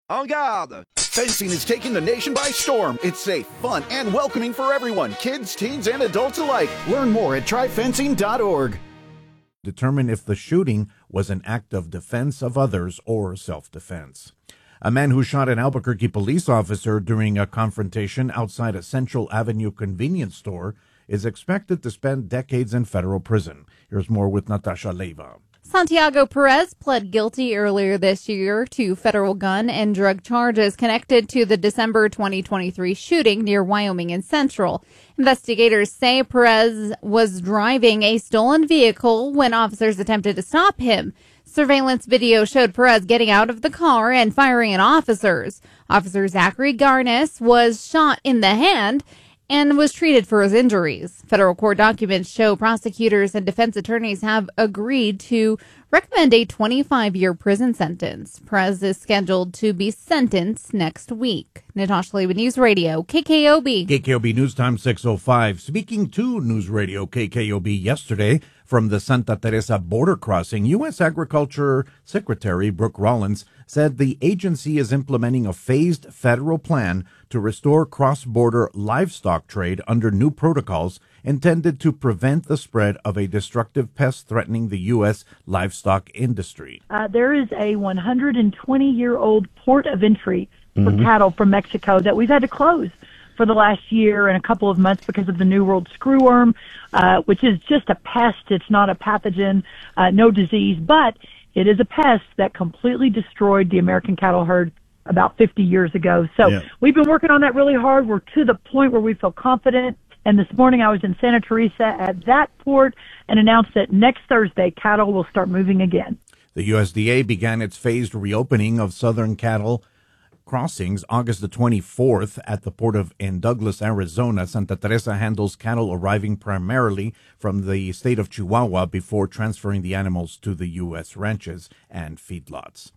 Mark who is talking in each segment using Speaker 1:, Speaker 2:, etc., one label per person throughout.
Speaker 1: En garde! Fencing is taking the nation by storm. It's safe, fun, and welcoming for everyone, kids, teens, and adults alike. Learn more at tryfencing.org.
Speaker 2: Determine if the shooting was an act of defense of others or self-defense. A man who shot an Albuquerque police officer during a confrontation outside a Central Avenue convenience store is expected to spend decades in federal prison. Here's more with Natasha Leyva.
Speaker 3: Santiago Perez pled guilty earlier this year to federal gun and drug charges connected to the December 2023 shooting near Wyoming and Central. Investigators say Perez was driving a stolen vehicle when officers attempted to stop him. Surveillance video showed Perez getting out of the car and firing at officers. Officer Zachary Garnes was shot in the hand and was treated for his injuries. Federal court documents show prosecutors and defense attorneys have agreed to recommend a 25-year prison sentence. Perez is scheduled to be sentenced next week. Natasha Leyva, News Radio, KKOB.
Speaker 2: KKOB News Time 6:05. Speaking to News Radio KKOB yesterday from the Santa Teresa border crossing, U.S. Agriculture Secretary Brooke Rollins said the agency is implementing a phased federal plan to restore cross-border livestock trade under new protocols intended to prevent the spread of a destructive pest threatening the U.S. livestock industry.
Speaker 4: There is a 120-year-old port of entry for cattle from Mexico that we've had to close for the last year and a couple of months because of the New World screwworm, which is just a pest. It's not a pathogen, no disease, but it is a pest that completely destroyed the American cattle herd about 50 years ago. So we've been working on that really hard. We're to the point where we feel confident. And this morning I was in Santa Teresa at that port and announced that next Thursday cattle will start moving again.
Speaker 2: The USDA began its phased reopening of southern cattle crossings August the 24th at the port of in Douglas, Arizona. Santa Teresa handles cattle arriving primarily from the state of Chihuahua before transferring the animals to the U.S. ranches and feedlots.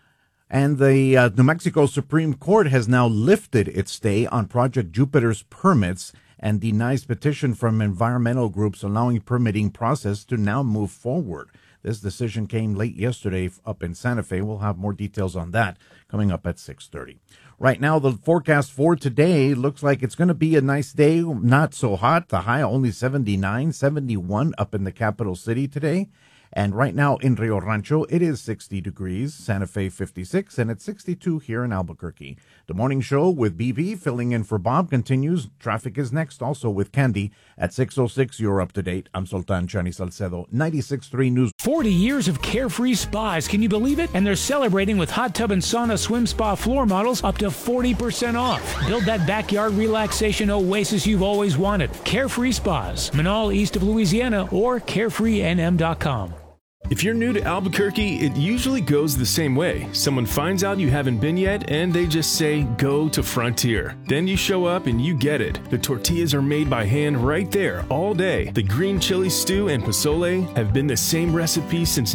Speaker 2: And the New Mexico Supreme Court has now lifted its stay on Project Jupiter's permits and denies petition from environmental groups allowing permitting process to now move forward. This decision came late yesterday up in Santa Fe. We'll have more details on that coming up at 6:30. Right now, the forecast for today looks like it's going to be a nice day, not so hot. The high only 79, 71 up in the capital city today. And right now in Rio Rancho, it is 60 degrees, Santa Fe 56, and it's 62 here in Albuquerque. The morning show with BB filling in for Bob continues. Traffic is next, also with Candy at 6:06. You're up to date. I'm Sultan Chani Salcedo, 96.3 News.
Speaker 5: 40 years of Carefree Spas. Can you believe it? And they're celebrating with hot tub and sauna swim spa floor models up to 40% off. Build that backyard relaxation oasis you've always wanted. Carefree Spas, Manal, east of Louisiana, or carefreenm.com.
Speaker 6: If you're new to Albuquerque, it usually goes the same way. Someone finds out you haven't been yet, and they just say, go to Frontier. Then you show up and you get it. The tortillas are made by hand right there all day. The green chili stew and pozole have been the same recipe since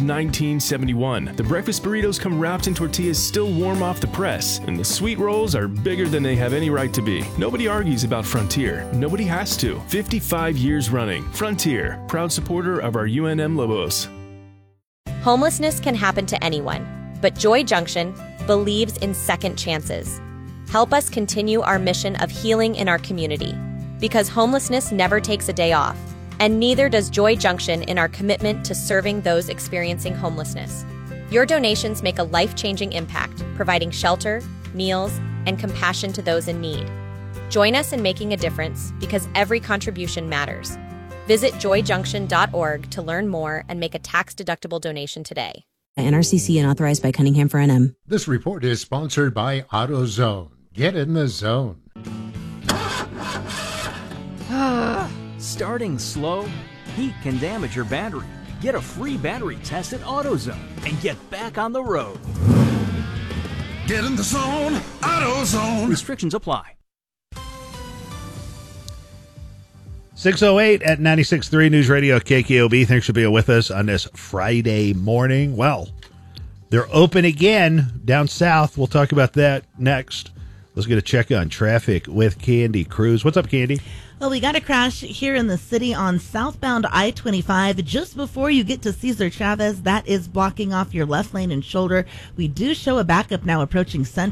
Speaker 6: 1971. The breakfast burritos come wrapped in tortillas still warm off the press, and the sweet rolls are bigger than they have any right to be. Nobody argues about Frontier. Nobody has to. 55 years running. Frontier, proud supporter of our UNM Lobos.
Speaker 7: Homelessness can happen to anyone, but Joy Junction believes in second chances. Help us continue our mission of healing in our community, because homelessness never takes a day off, and neither does Joy Junction in our commitment to serving those experiencing homelessness. Your donations make a life-changing impact, providing shelter, meals, and compassion to those in need. Join us in making a difference, because every contribution matters. Visit joyjunction.org to learn more and make a tax-deductible donation today.
Speaker 8: NRCC and authorized by Cunningham for NM.
Speaker 9: This report is sponsored by AutoZone. Get in the zone.
Speaker 10: Starting slow? Heat can damage your battery. Get a free battery test at AutoZone and get back on the road.
Speaker 11: Get in the zone, AutoZone.
Speaker 10: Restrictions apply.
Speaker 12: 6:08 at 96.3 News Radio KKOB. Thanks for being with us on this Friday morning. Well, they're open again down south. We'll talk about that next. Let's get a check on traffic with Candy Cruz. What's up, Candy?
Speaker 13: Well, we got a crash here in the city on southbound I-25 just before you get to Cesar Chavez. That is blocking off your left lane and shoulder. We do show a backup now approaching Central.